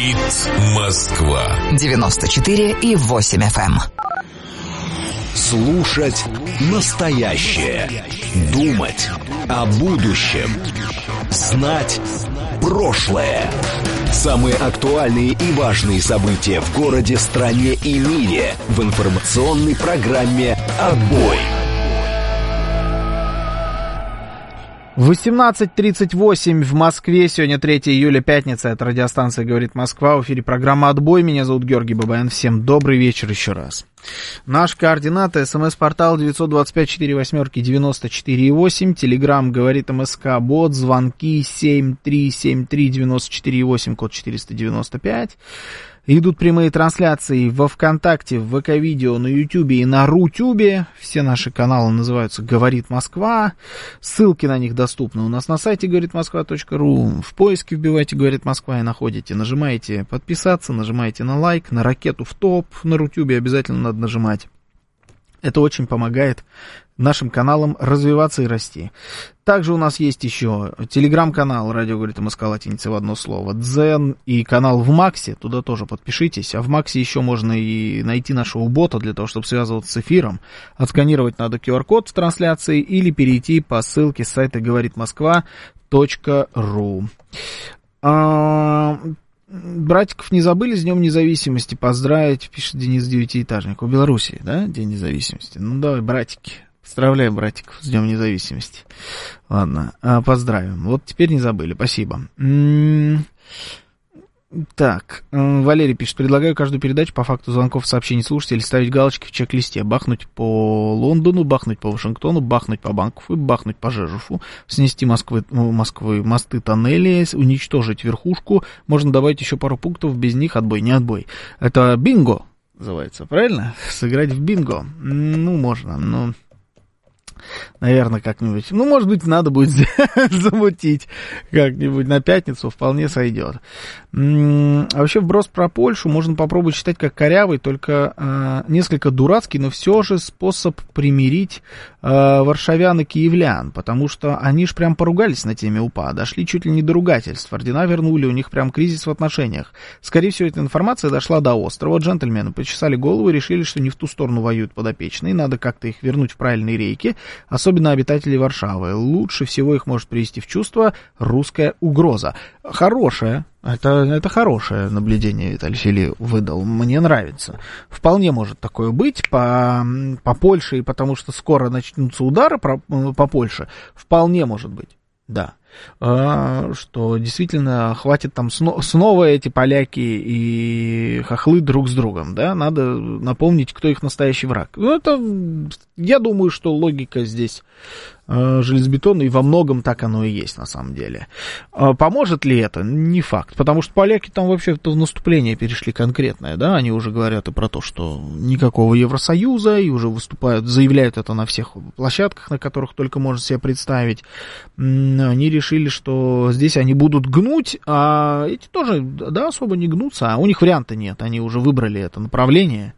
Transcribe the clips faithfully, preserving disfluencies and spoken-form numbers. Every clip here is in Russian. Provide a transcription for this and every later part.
Говорит Москва. девяносто четыре и восемь эф эм. Слушать настоящее. Думать о будущем. Знать прошлое. Самые актуальные и важные события в городе, стране и мире в информационной программе «Отбой». восемнадцать тридцать восемь в Москве. Сегодня третьего июля, пятница. Это радиостанция «Говорит Москва». В эфире программа «Отбой». Меня зовут Георгий Бабаян. Всем добрый вечер еще раз. Наш координаты: смс-портал девять два пять четыре восемь девяносто четыре восемь, телеграм «Говорит МСК», бот, звонки семь три семь три девяносто четыре восемь, код четыреста девяносто пять. Идут прямые трансляции во ВКонтакте, в ВК-видео, на Ютубе и на Рутюбе. Все наши каналы называются «Говорит Москва». Ссылки на них доступны у нас на сайте говорит москва точка ру. В поиске вбивайте «Говорит Москва» и находите. Нажимаете «Подписаться», нажимаете на лайк, на ракету в топ. На Рутюбе обязательно надо нажимать. Это очень помогает нашим каналам развиваться и расти. Также у нас есть еще телеграм-канал «Радио говорит МСК» латиница в одно слово, Дзен и канал в Максе, туда тоже подпишитесь. А в Максе еще можно и найти нашего бота для того, чтобы связываться с эфиром. Отсканировать надо ку ар код в трансляции или перейти по ссылке с сайта говорит москва точка ру. Братиков не забыли с Днем Независимости поздравить, пишет Денис Девятиэтажник. У Белоруссии, да, День Независимости? Ну, давай, братики, поздравляем братиков с Днем Независимости. Ладно, поздравим. Вот теперь не забыли, спасибо. Так, Валерий пишет: предлагаю каждую передачу по факту звонков, сообщений слушателей ставить галочки в чек-листе. Бахнуть по Лондону, бахнуть по Вашингтону, бахнуть по Банкову, бахнуть по Жежуфу, снести Москвы, Москвы мосты, тоннели, уничтожить верхушку. Можно добавить еще пару пунктов, без них отбой, не отбой. Это бинго называется, правильно? Сыграть в бинго. Ну, можно, но... Наверное, как-нибудь. Ну, может быть, надо будет замутить как-нибудь на пятницу, вполне сойдет. А вообще, вброс про Польшу можно попробовать считать как корявый, только э, несколько дурацкий, но все же способ примирить э, варшавян и киевлян, потому что они ж прям поругались на теме УПА, дошли чуть ли не до ругательств, ордена вернули, у них прям кризис в отношениях. Скорее всего, эта информация дошла до острова, джентльмены почесали голову и решили, что не в ту сторону воюют подопечные, надо как-то их вернуть в правильные рейки, особенно обитателей Варшавы. Лучше всего их может привести в чувство русская угроза. Хорошая, это, это хорошее наблюдение Виталий Фили выдал, мне нравится. Вполне может такое быть по, по Польше, и потому что скоро начнутся удары по, по Польше, вполне может быть, да. Что действительно хватит там снова эти поляки и хохлы друг с другом, да, надо напомнить, кто их настоящий враг. Ну, это, я думаю, что логика здесь железобетонная, и во многом так оно и есть на самом деле. Поможет ли это? Не факт, потому что поляки там вообще-то в наступление перешли конкретное, да, они уже говорят и про то, что никакого Евросоюза, и уже выступают, заявляют это на всех площадках, на которых только можно себе представить. Они решили, что здесь они будут гнуть, а эти тоже, да, особо не гнутся, а у них варианта нет, они уже выбрали это направление,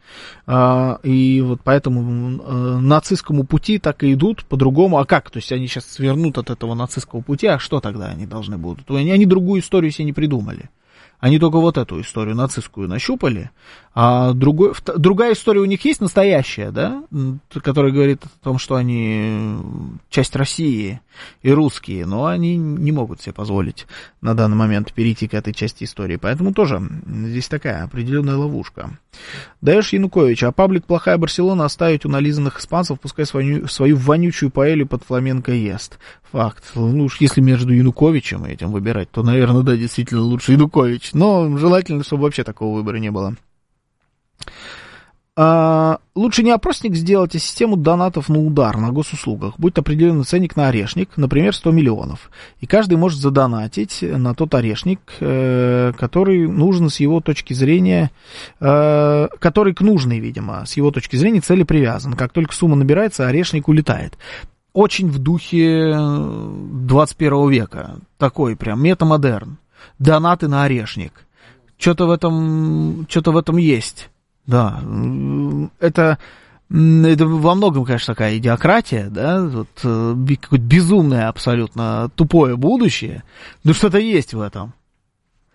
и вот поэтому нацистскому пути так и идут, по-другому, а как? То есть они сейчас свернут от этого нацистского пути, а что тогда они должны будут? Они, они другую историю себе не придумали. Они только вот эту историю нацистскую нащупали, а другой, другая история у них есть настоящая, да, которая говорит о том, что они часть России и русские, но они не могут себе позволить на данный момент перейти к этой части истории, поэтому тоже здесь такая определенная ловушка. Даешь Янукович: а паблик «Плохая Барселона» оставить у нализанных испанцев, пускай свою, свою вонючую паэлью под фламенко ест. Факт. Ну уж если между Януковичем и этим выбирать, то, наверное, да, действительно лучше Янукович. Но желательно, чтобы вообще такого выбора не было. А, лучше не опросник сделать, а систему донатов на удар на госуслугах. Будет определенный ценник на орешник, например, сто миллионов. И каждый может задонатить на тот орешник, э, который нужен с его точки зрения, э, который к нужной, видимо, с его точки зрения цели привязан. Как только сумма набирается, орешник улетает. Очень в духе двадцать первого века. Такой прям метамодерн. Донаты на орешник. Что-то в этом, что-то в этом есть. Да, это, это во многом, конечно, такая идиократия, да, вот, какое-то безумное абсолютно тупое будущее, но что-то есть в этом.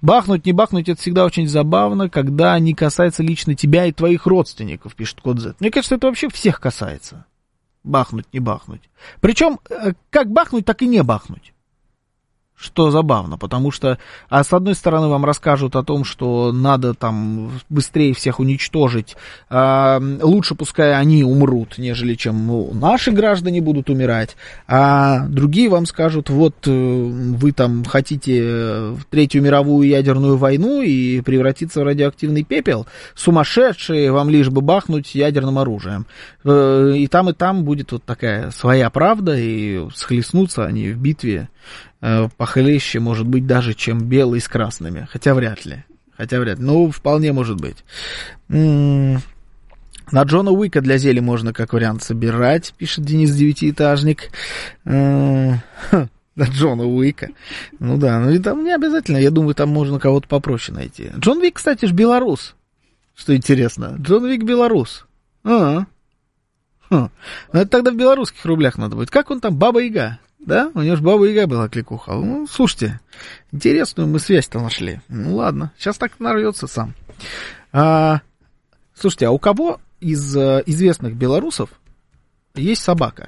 Бахнуть, не бахнуть, это всегда очень забавно, когда не касается лично тебя и твоих родственников, пишет Код Z. Мне кажется, это вообще всех касается. Бахнуть, не бахнуть. Причем, как бахнуть, так и не бахнуть. Что забавно, потому что, а с одной стороны, вам расскажут о том, что надо там быстрее всех уничтожить, а, лучше пускай они умрут, нежели чем ну, наши граждане будут умирать, а другие вам скажут, вот вы там хотите Третью мировую ядерную войну и превратиться в радиоактивный пепел, сумасшедшие, вам лишь бы бахнуть ядерным оружием. И там, и там будет вот такая своя правда, и схлестнутся они в битве похлеще, может быть, даже, чем белые с красными. Хотя вряд ли. Хотя вряд ли. Ну, вполне может быть. М-м- на Джона Уика для зелья можно, как вариант, собирать, пишет Денис Девятиэтажник. М-м- на Джона Уика. Ну да, ну и там не обязательно. Я думаю, там можно кого-то попроще найти. Джон Уик, кстати, же белорус. Что интересно. Джон Уик белорус. А-а. Хм. Ну, это тогда в белорусских рублях надо будет. Как он там, Баба-Яга? Да, у него же Баба Яга была кликуха. Ну, слушайте, интересную мы связь-то нашли. Ну, ладно, сейчас так нарвется сам. А, слушайте, а у кого из а, известных белорусов есть собака?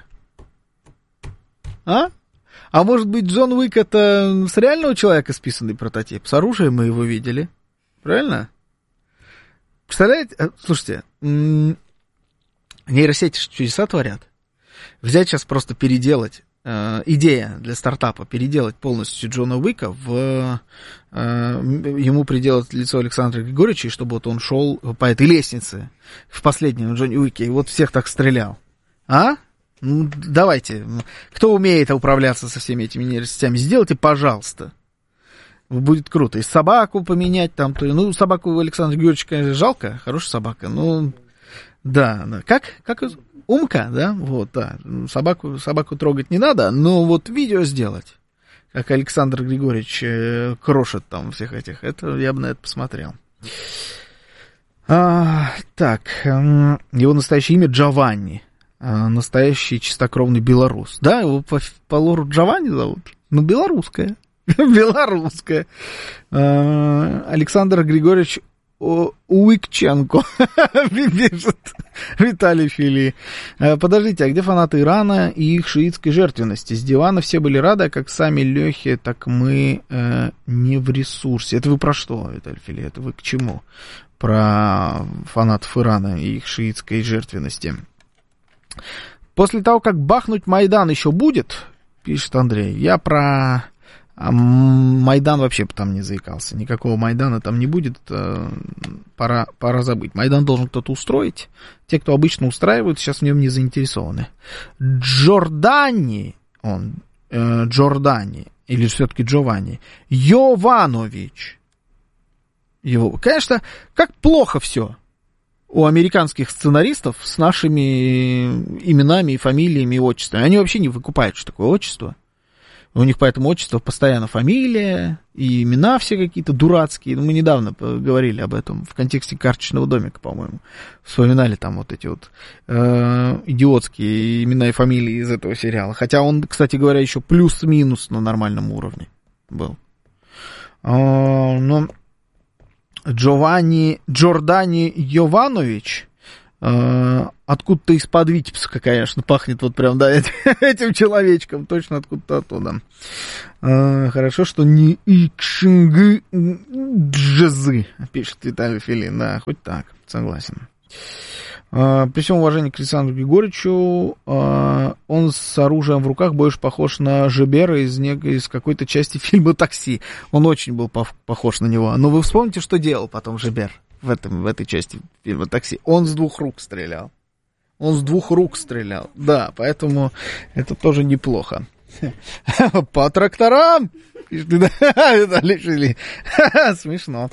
А? А может быть, Джон Уик это с реального человека списанный прототип? С оружием мы его видели. Правильно? Представляете? Слушайте, м- нейросети чудеса творят. Взять сейчас просто переделать. Идея для стартапа переделать полностью Джона Уика в э, ему приделать лицо Александра Григорьевича, и чтобы вот он шел по этой лестнице в последнем Джоне Уике и вот всех так стрелял. А? Ну, давайте. Кто умеет управляться со всеми этими нейросетями, сделайте, пожалуйста. Будет круто. И собаку поменять там. То, ну, собаку Александра Григорьевича, конечно, жалко. Хорошая собака. Ну, да. да. Как? Как? Умка, да? Вот, да. Собаку, собаку трогать не надо, но вот видео сделать, как Александр Григорьевич э, крошит там всех этих, это я бы на это посмотрел. А, так, э, его настоящее имя Джованни, э, настоящий чистокровный белорус. Да, его по, по лору Джованни зовут, ну, белорусская, белорусская. Александр Григорьевич Уикченко пишет Виталий Фили. Подождите, а где фанаты Ирана и их шиитской жертвенности? С дивана все были рады, а как сами лехи, так мы э, не в ресурсе. Это вы про что, Виталий Фили? Это вы к чему? Про фанатов Ирана и их шиитской жертвенности. После того, как бахнуть Майдан еще будет, пишет Андрей, я про... А Майдан вообще там не заикался. Никакого Майдана там не будет. Пора, пора забыть. Майдан должен кто-то устроить. Те, кто обычно устраивают, сейчас в нем не заинтересованы. Джордани, он, э, Джордани, или все-таки Джованни, Йованович. Его, конечно, как плохо все у американских сценаристов с нашими именами и фамилиями и отчествами. Они вообще не выкупают, что такое отчество. У них поэтому отчество постоянно фамилия, и имена все какие-то дурацкие. Мы недавно говорили об этом в контексте «Карточного домика», по-моему. Вспоминали там вот эти вот э, идиотские имена и фамилии из этого сериала. Хотя он, кстати говоря, еще плюс-минус на нормальном уровне был. Э, но Джованни, Джордани Йованович... Uh, откуда-то из-под Витебска, конечно, пахнет вот прям, да, этим человечком, точно откуда-то оттуда. Uh, хорошо, что не икшингы джазы, пишет Виталий Филин, да, хоть так, согласен. Uh, при всем уважении к Александру Григорьевичу, uh, он с оружием в руках больше похож на Жибера из, из какой-то части фильма «Такси». Он очень был по- похож на него. Но вы вспомните, что делал потом Жибер в, этом, в этой части фильма «Такси». Он с двух рук стрелял. Он с двух рук стрелял. Да, поэтому это тоже неплохо. По тракторам! Смешно.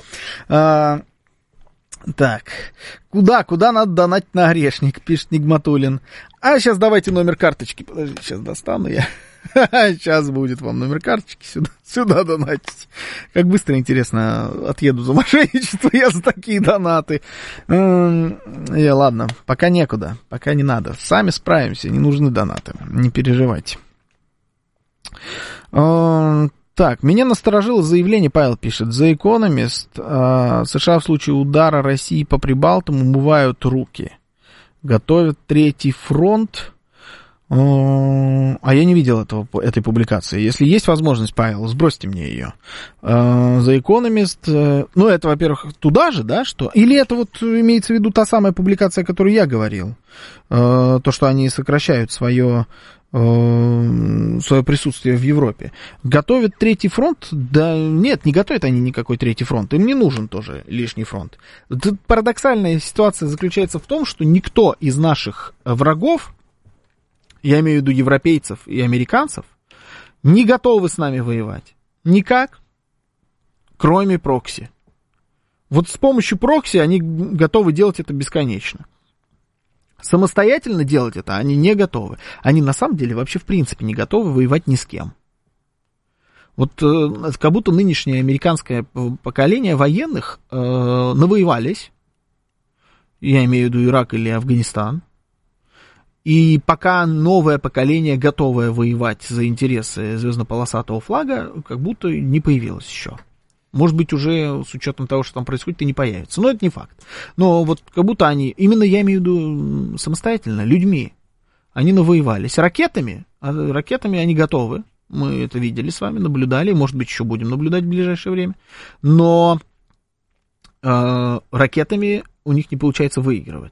Так, куда, куда надо донатить на орешник, пишет Нигматулин. А сейчас давайте номер карточки. Подожди, сейчас достану я. Сейчас будет вам номер карточки, сюда, сюда донатить. Как быстро, интересно, отъеду за мошенничество я за такие донаты. И, ладно, пока некуда, пока не надо. Сами справимся, не нужны донаты, не переживайте. Так, меня насторожило заявление, Павел пишет, The Economist, э, США в случае удара России по Прибалтам умывают руки, готовят третий фронт, э, а я не видел этого, этой публикации. Если есть возможность, Павел, сбросьте мне ее. Э, The Economist, э, ну, это, во-первых, туда же, да, что? Или это вот имеется в виду та самая публикация, о которой я говорил, э, то, что они сокращают свое... свое присутствие в Европе. Готовят третий фронт? Да нет, не готовят они никакой третий фронт. Им не нужен тоже лишний фронт. Тут парадоксальная ситуация заключается в том, что никто из наших врагов, я имею в виду европейцев и американцев, не готовы с нами воевать. Никак, кроме прокси. Вот с помощью прокси они готовы делать это бесконечно. Самостоятельно делать это они не готовы. Они на самом деле вообще в принципе не готовы воевать ни с кем. Вот э, как будто нынешнее американское поколение военных э, навоевались. Я имею в виду Ирак или Афганистан. И пока новое поколение, готовое воевать за интересы звездно-полосатого флага, как будто не появилось еще. Может быть, уже с учетом того, что там происходит, и не появится. Но это не факт. Но вот как будто они, именно я имею в виду самостоятельно, людьми, они навоевались. Ракетами, ракетами они готовы. Мы это видели с вами, наблюдали. Может быть, еще будем наблюдать в ближайшее время. Но э, ракетами у них не получается выигрывать.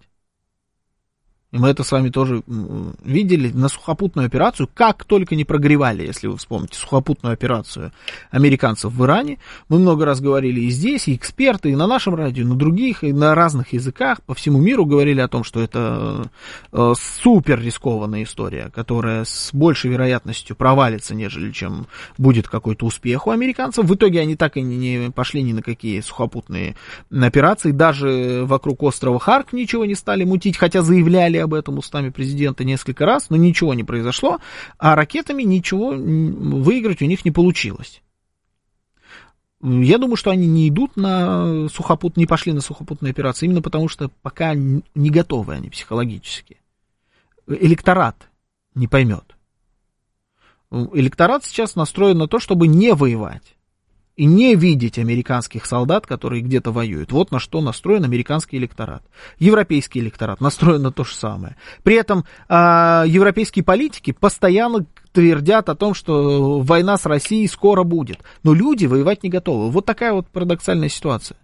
И мы это с вами тоже видели на сухопутную операцию, как только не прогревали, если вы вспомните, сухопутную операцию американцев в Иране. Мы много раз говорили и здесь, и эксперты, и на нашем радио, и на других, и на разных языках по всему миру говорили о том, что это э, супер рискованная история, которая с большей вероятностью провалится, нежели чем будет какой-то успех у американцев. В итоге они так и не пошли ни на какие сухопутные операции, даже вокруг острова Харк ничего не стали мутить, хотя заявляли об этом устами президента несколько раз, но ничего не произошло, а ракетами ничего выиграть у них не получилось. Я думаю, что они не идут на сухопут, не пошли на сухопутные операции, именно потому что пока не готовы они психологически. Электорат не поймет. Электорат сейчас настроен на то, чтобы не воевать. И не видеть американских солдат, которые где-то воюют. Вот на что настроен американский электорат. Европейский электорат настроен на то же самое. При этом э, европейские политики постоянно твердят о том, что война с Россией скоро будет. Но люди воевать не готовы. Вот такая вот парадоксальная ситуация.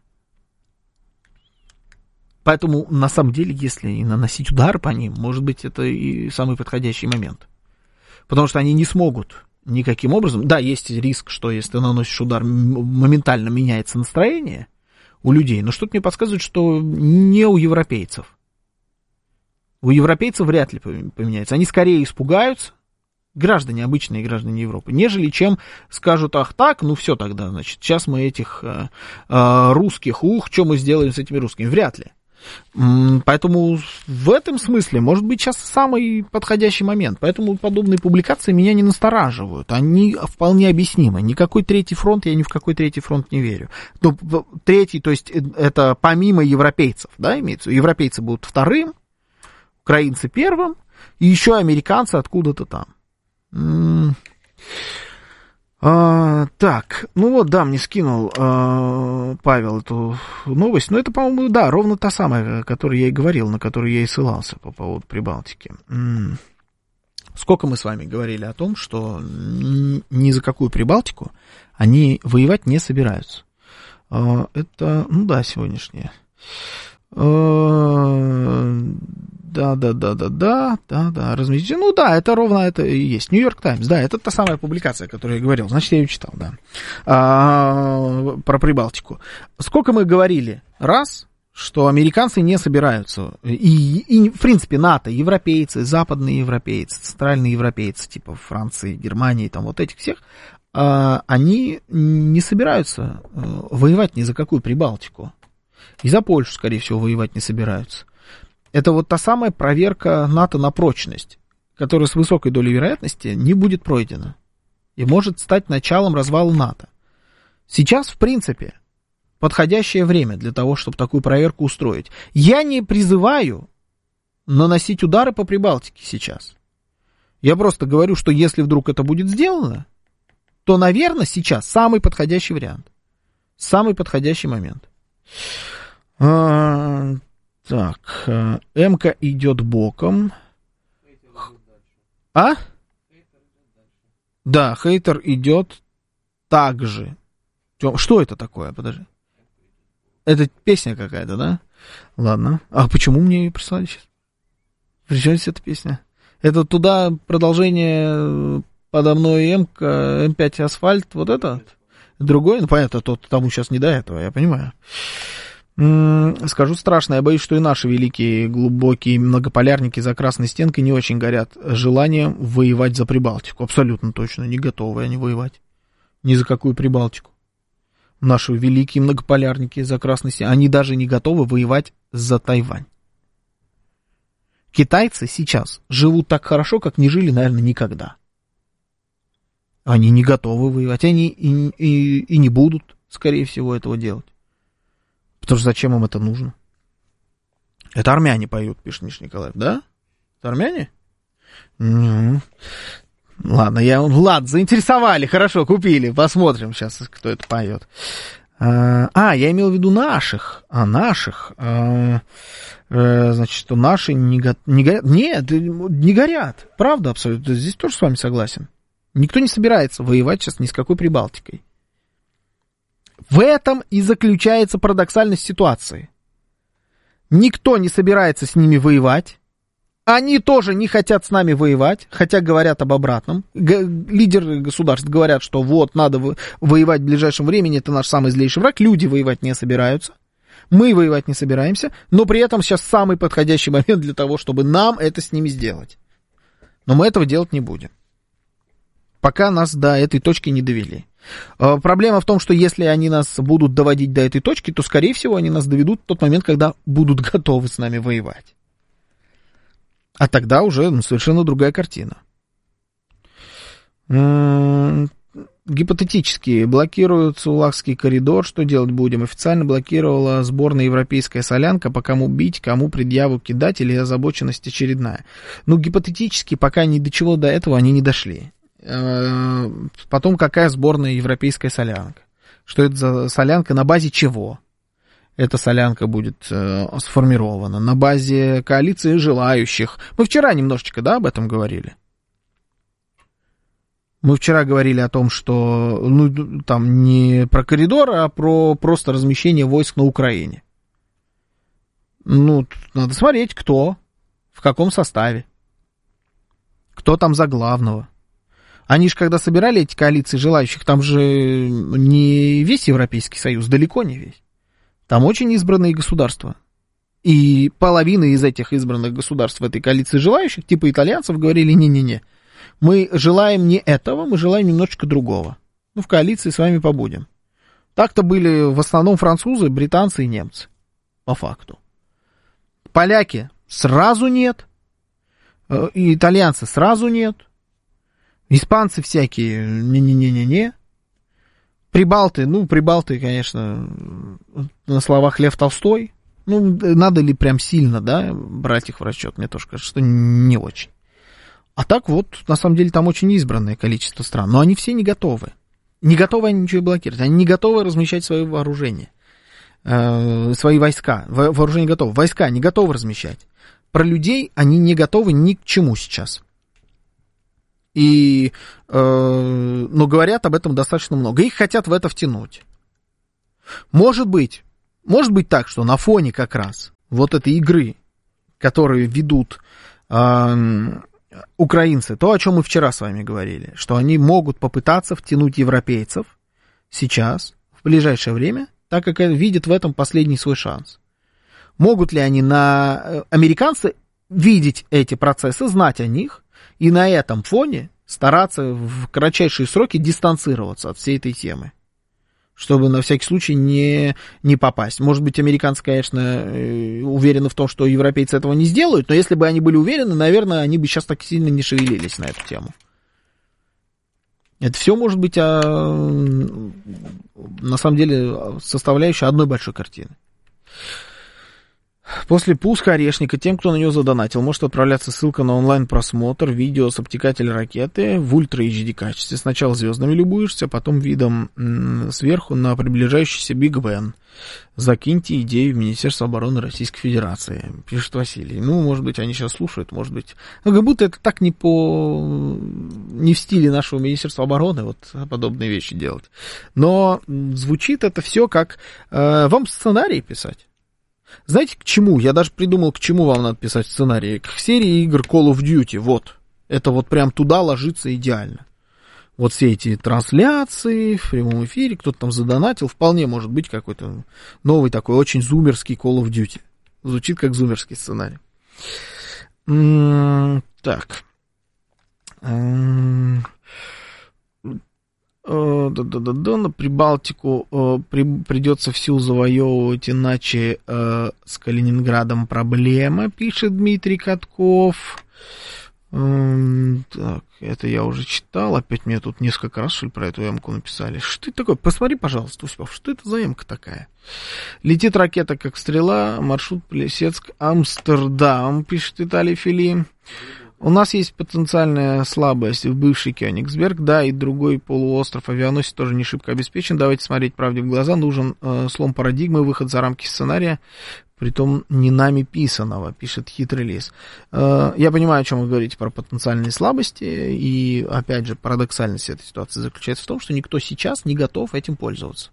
Поэтому, на самом деле, если и наносить удар по ним, может быть, это и самый подходящий момент. Потому что они не смогут... Никаким образом. Да, есть риск, что если ты наносишь удар, моментально меняется настроение у людей, но что-то мне подсказывает, что не у европейцев. У европейцев вряд ли поменяется. Они скорее испугаются, граждане, обычные граждане Европы, нежели чем скажут, ах так, ну все тогда, значит, сейчас мы этих э, э, русских, ух, что мы сделаем с этими русскими? Вряд ли. Поэтому в этом смысле, может быть, сейчас самый подходящий момент. Поэтому подобные публикации меня не настораживают. Они вполне объяснимы. Никакой третий фронт, я ни в какой третий фронт не верю. Ну, третий, то есть это помимо европейцев, да, имеется. Европейцы будут вторым, украинцы первым, и еще американцы откуда-то там. А, так, ну вот, да, мне скинул а, Павел эту новость, но это, по-моему, да, ровно та самая, о которой я и говорил, на которую я и ссылался по поводу Прибалтики. М-м. Сколько мы с вами говорили о том, что ни за какую Прибалтику они воевать не собираются. А, это, ну да, сегодняшнее. Да, да, да, да, да, да, да, разместите. Ну да, это ровно это и есть. Нью-Йорк Таймс, да, это та самая публикация, о которой я говорил. Значит, я ее читал, да. А, про Прибалтику. Сколько мы говорили раз, что американцы не собираются, и, и в принципе НАТО, европейцы, западные европейцы, центральные европейцы, типа Франции, Германии, там вот этих всех, а, они не собираются воевать ни за какую Прибалтику. И за Польшу, скорее всего, воевать не собираются. Это вот та самая проверка НАТО на прочность, которая с высокой долей вероятности не будет пройдена. И может стать началом развала НАТО. Сейчас, в принципе, подходящее время для того, чтобы такую проверку устроить. Я не призываю наносить удары по Прибалтике сейчас. Я просто говорю, что если вдруг это будет сделано, то, наверное, сейчас самый подходящий вариант. Самый подходящий момент. А, так, М-ка идет боком. А? Да, хейтер идет так же. Что это такое? Подожди. Это песня какая-то, да? Ладно. А почему мне ее прислали сейчас? Причем здесь эта песня? Это туда продолжение подо мной М-ка, эм пять асфальт, вот это? Другой? Ну, понятно, то тому сейчас не до этого, я понимаю. М-м, скажу страшно, я боюсь, что и наши великие, глубокие многополярники за красной стенкой не очень горят желанием воевать за Прибалтику. Абсолютно точно, не готовы они воевать. Ни за какую Прибалтику. Наши великие многополярники за красной стенкой, они даже не готовы воевать за Тайвань. Китайцы сейчас живут так хорошо, как не жили, наверное, никогда. Они не готовы воевать, они и, и, и не будут, скорее всего, этого делать. Потому что зачем им это нужно? Это армяне поют, пишет Миша Николаев, да? Это армяне? Ну, ладно, я, ладно, заинтересовали, хорошо, купили, посмотрим сейчас, кто это поет. А, а я имел в виду наших, а наших, а, а, значит, что наши не, го, не горят, нет, не горят, правда абсолютно, здесь тоже с вами согласен. Никто не собирается воевать сейчас ни с какой Прибалтикой. В этом и заключается парадоксальность ситуации. Никто не собирается с ними воевать. Они тоже не хотят с нами воевать, хотя говорят об обратном. Г- лидеры государств говорят, что вот, надо во- воевать в ближайшем времени, это наш самый злейший враг. Люди воевать не собираются. Мы воевать не собираемся, но при этом сейчас самый подходящий момент для того, чтобы нам это с ними сделать. Но мы этого делать не будем. Пока нас до этой точки не довели. Проблема в том, что если они нас будут доводить до этой точки, то, скорее всего, они нас доведут в тот момент, когда будут готовы с нами воевать. А тогда уже ну, совершенно другая картина. М-м- гипотетически блокируют Сулакский коридор. Что делать будем? Официально блокировала сборная европейская солянка. По кому бить, кому предъяву кидать или озабоченность очередная. Ну, гипотетически, пока ни до чего до этого они не дошли. Потом, какая сборная европейская солянка? Что это за солянка, на базе чего эта солянка будет э, сформирована? На базе коалиции желающих. Мы вчера немножечко, да, об этом говорили. Мы вчера говорили о том, что ну, там не про коридор, а про просто размещение войск на Украине. Ну, надо смотреть, кто, в каком составе, кто там за главного. Они же, когда собирали эти коалиции желающих, там же не весь Европейский Союз, далеко не весь. Там очень избранные государства. И половина из этих избранных государств в этой коалиции желающих, типа итальянцев, говорили, не-не-не, мы желаем не этого, мы желаем немножечко другого. Ну, в коалиции с вами побудем. Так-то были в основном французы, британцы и немцы, по факту. Поляки сразу нет, и итальянцы сразу нет. Испанцы всякие, не-не-не-не-не. Прибалты, ну, прибалты, конечно, на словах Лев Толстой. Ну, надо ли прям сильно, да, брать их в расчет? Мне тоже кажется, что не очень. А так вот, на самом деле, там очень избранное количество стран. Но они все не готовы. Не готовы они ничего блокировать. Они не готовы размещать свое вооружение. Э, свои войска. Во- вооружение готово. Войска не готовы размещать. Про людей они не готовы ни к чему сейчас. И, э, но говорят об этом достаточно много. Их хотят в это втянуть. Может быть, может быть так, что на фоне как раз вот этой игры, которую ведут э, украинцы, то, о чем мы вчера с вами говорили, что они могут попытаться втянуть европейцев сейчас, в ближайшее время, так как видят в этом последний свой шанс. Могут ли они на американцы видеть эти процессы, знать о них, и на этом фоне стараться в кратчайшие сроки дистанцироваться от всей этой темы, чтобы на всякий случай не, не попасть. Может быть, американцы, конечно, уверены в том, что европейцы этого не сделают, но если бы они были уверены, наверное, они бы сейчас так сильно не шевелились на эту тему. Это все может быть, а, на самом деле, составляющая одной большой картины. После пуска Орешника тем, кто на него задонатил, может отправляться ссылка на онлайн-просмотр видео с обтекателя ракеты в ультра эйч ди качестве. Сначала звездами любуешься, а потом видом м- сверху на приближающийся Биг Бен. Закиньте идею в Министерство обороны Российской Федерации, пишет Василий. Ну, может быть, они сейчас слушают, может быть. Ну, как будто это так не по... не в стиле нашего Министерства обороны вот подобные вещи делать. Но звучит это все как э, вам сценарий писать. Знаете, к чему? Я даже придумал, к чему вам надо писать сценарий. К серии игр Call of Duty. Вот. Это вот прям туда ложится идеально. Вот все эти трансляции в прямом эфире, кто-то там задонатил, вполне может быть какой-то новый такой очень зумерский Call of Duty. Звучит как зумерский сценарий. М-м- так. М-м- Да-да-да-да, на Прибалтику э, при, придется всю завоевывать, иначе э, с Калининградом проблема, пишет Дмитрий Катков. Эм, так, это я уже читал, опять мне тут несколько раз, что ли, про эту эмку написали. Что это такое? Посмотри, пожалуйста, Усипов, что это за эмка такая? Летит ракета, как стрела, маршрут Плесецк-Амстердам, пишет Виталий Фили. У нас есть потенциальная слабость в бывший Кёнигсберг, да, и другой полуостров авианосец тоже не шибко обеспечен. Давайте смотреть правде в глаза. Нужен э, слом парадигмы, выход за рамки сценария, притом не нами писанного, пишет Хитрый лис. Э, я понимаю, о чем вы говорите про потенциальные слабости, и, опять же, парадоксальность этой ситуации заключается в том, что никто сейчас не готов этим пользоваться.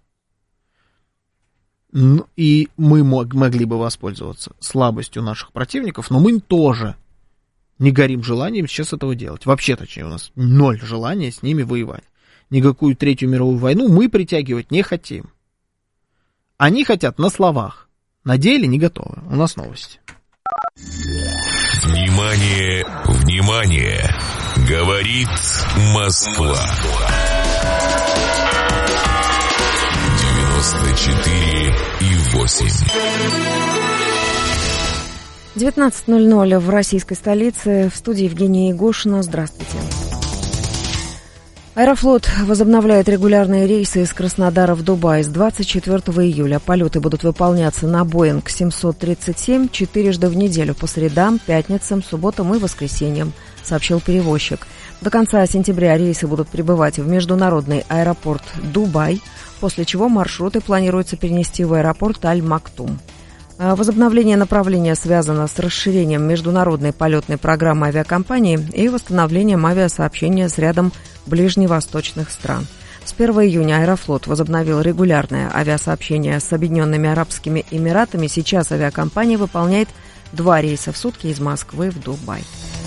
И мы мог, могли бы воспользоваться слабостью наших противников, но мы тоже не горим желанием сейчас этого делать. Вообще, точнее, у нас ноль желания с ними воевать. Никакую Третью мировую войну мы притягивать не хотим. Они хотят на словах. На деле не готовы. У нас новости. Внимание, внимание! Говорит Москва. девяносто четыре и восемь. девятнадцать ноль ноль в российской столице. В студии Евгения Егошина. Здравствуйте. Аэрофлот возобновляет регулярные рейсы из Краснодара в Дубай с двадцать четвёртого июля. Полеты будут выполняться на Боинг семьсот тридцать семь четырежды в неделю по средам, пятницам, субботам и воскресеньям, сообщил перевозчик. До конца сентября рейсы будут прибывать в международный аэропорт Дубай, после чего маршруты планируется перенести в аэропорт Аль-Мактум. Возобновление направления связано с расширением международной полетной программы авиакомпании и восстановлением авиасообщения с рядом ближневосточных стран. С первого июня Аэрофлот возобновил регулярное авиасообщение с Объединенными Арабскими Эмиратами. Сейчас авиакомпания выполняет два рейса в сутки из Москвы в Дубай.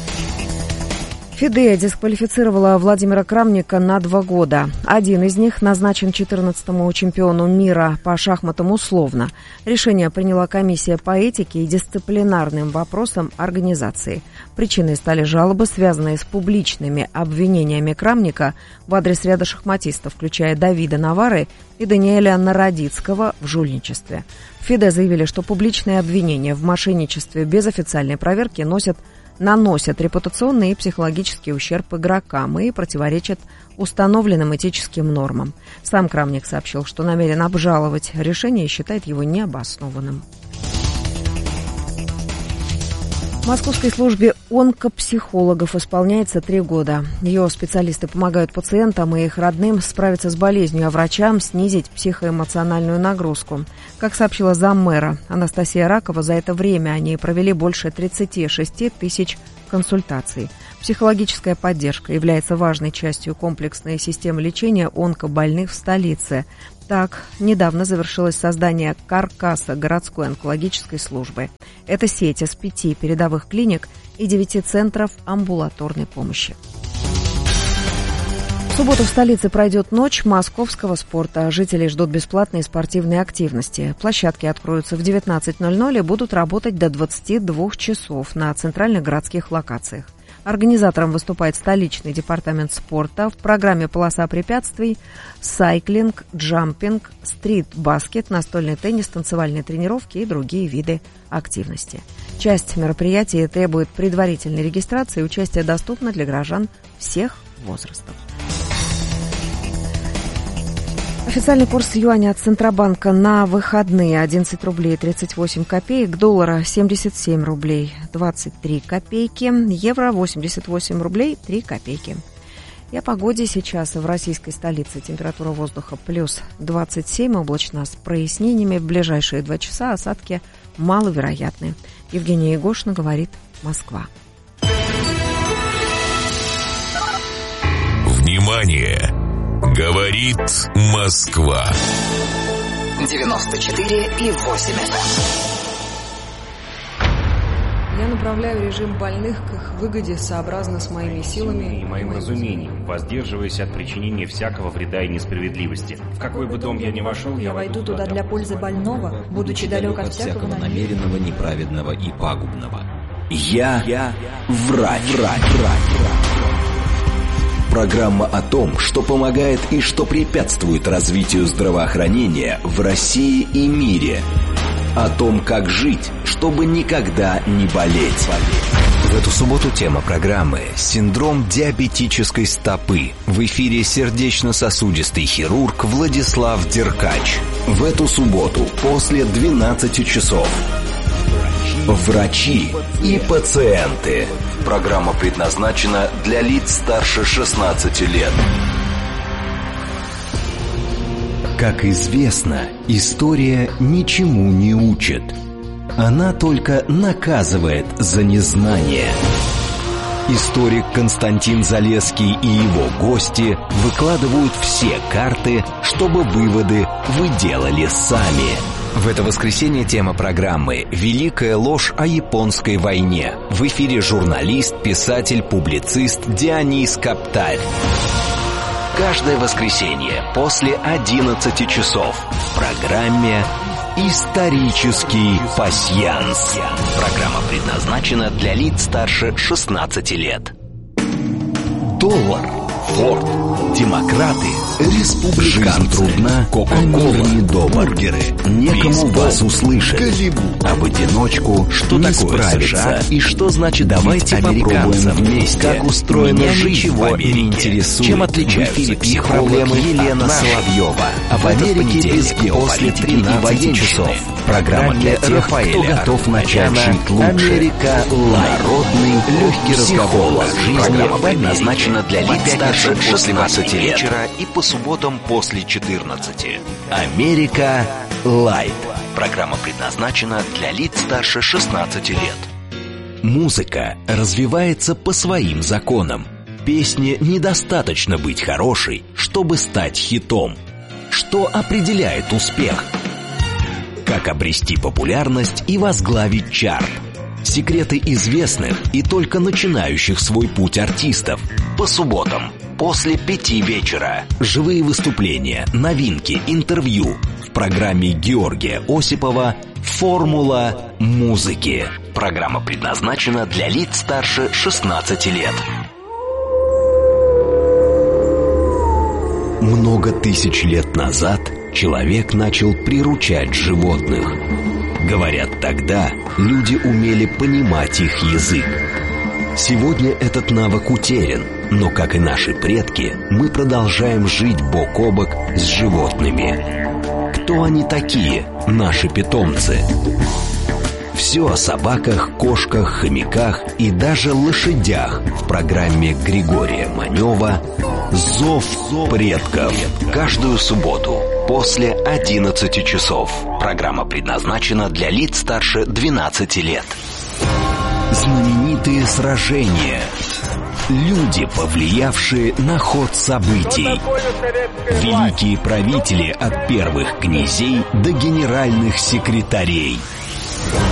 ФИДЕ дисквалифицировала Владимира Крамника на два года. Один из них назначен четырнадцатому чемпиону мира по шахматам условно. Решение приняла комиссия по этике и дисциплинарным вопросам организации. Причиной стали жалобы, связанные с публичными обвинениями Крамника в адрес ряда шахматистов, включая Давида Навары и Даниэля Народицкого в жульничестве. В ФИДЕ заявили, что публичные обвинения в мошенничестве без официальной проверки носят наносят репутационный и психологический ущерб игрокам и противоречат установленным этическим нормам. Сам Крамник сообщил, что намерен обжаловать решение и считает его необоснованным. Московской службе онкопсихологов исполняется три года. Ее специалисты помогают пациентам и их родным справиться с болезнью, а врачам снизить психоэмоциональную нагрузку. Как сообщила заммэра Анастасия Ракова, за это время они провели больше тридцать шесть тысяч консультаций. Психологическая поддержка является важной частью комплексной системы лечения онкобольных в столице. Так, недавно завершилось создание каркаса городской онкологической службы. Это сеть из пяти передовых клиник и девяти центров амбулаторной помощи. В субботу в столице пройдет ночь московского спорта. Жителей ждут бесплатные спортивные активности. Площадки откроются в девятнадцать ноль ноль и будут работать до двадцати двух часов на центральных городских локациях. Организатором выступает столичный департамент спорта. В программе полоса препятствий, сайклинг, джампинг, стрит-баскет, настольный теннис, танцевальные тренировки и другие виды активности. Часть мероприятий требует предварительной регистрации, участие доступно для граждан всех возрастов. Официальный курс юаня от Центробанка на выходные одиннадцать рублей тридцать восемь копеек, доллара семьдесят семь рублей двадцать три копейки, евро восемьдесят восемь рублей три копейки. И о погоде сейчас в российской столице. Температура воздуха плюс двадцать семь, облачно с прояснениями. В ближайшие два часа осадки маловероятны. Евгения Егошина говорит «Москва». Внимание! Говорит Москва. девяносто четыре и восемь эф эм. Я направляю режим больных к их выгоде сообразно с моими силами и моим разумением, воздерживаясь от причинения всякого вреда и несправедливости. В какой бы дом я ни вошел, я, я войду туда для пользы больного, будучи далек от всякого намеренного, неправедного и пагубного. Я, я врач, врач, врач. Программа о том, что помогает и что препятствует развитию здравоохранения в России и мире. О том, как жить, чтобы никогда не болеть. В эту субботу тема программы «Синдром диабетической стопы». В эфире сердечно-сосудистый хирург Владислав Деркач. В эту субботу после двенадцати часов. Врачи и пациенты. Программа предназначена для лиц старше шестнадцати лет. Как известно, история ничему не учит. Она только наказывает за незнание. Историк Константин Залесский и его гости выкладывают все карты, чтобы выводы вы делали сами. В это воскресенье тема программы «Великая ложь о японской войне». В эфире журналист, писатель, публицист Дионис Каптарь. Каждое воскресенье после одиннадцати часов в программе «Исторический пасьянс». Программа предназначена для лиц старше шестнадцати лет. Доллар, Форд, демократы, республиканцы, жизнь трудна, Кока-кола, недобр, бургеры, некому бейсбол, вас услышать, Голливуд, об одиночку, что не такое справиться США и что значит давайте попробуем вместе, как устроена жизнь в Америке, чем отличаются их проблемы. Елена Соловьева об Америке без после тринадцати часов. Программа для тех, кто готов начать жить лучше. Америка Лайв. Народный легкий разговор о жизни. Программа предназначена для лиц старше шестнадцати лет и по субботам после четырнадцати. Америка Лайт. Программа предназначена для лиц старше шестнадцати лет. Музыка развивается по своим законам. Песне недостаточно быть хорошей, чтобы стать хитом. Что определяет успех? Как обрести популярность и возглавить чарт? Секреты известных и только начинающих свой путь артистов. По субботам после пяти вечера. Живые выступления, новинки, интервью. В программе Георгия Осипова «Формула музыки». Программа предназначена для лиц старше шестнадцати лет. Много тысяч лет назад человек начал приручать животных. Говорят, тогда люди умели понимать их язык. Сегодня этот навык утерян, но, как и наши предки, мы продолжаем жить бок о бок с животными. Кто они такие, наши питомцы? Все о собаках, кошках, хомяках и даже лошадях в программе Григория Манева «Зов предков». Каждую субботу после одиннадцати часов. Программа предназначена для лиц старше двенадцати лет. Знаменитые сражения. Люди, повлиявшие на ход событий. Великие правители от первых князей до генеральных секретарей.